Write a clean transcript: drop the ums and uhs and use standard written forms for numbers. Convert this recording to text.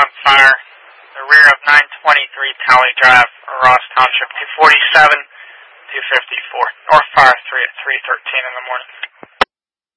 on fire, the rear of 923 Pally Drive, Ross Township, 247, 254. North Fire 3 at 3:13 in the morning.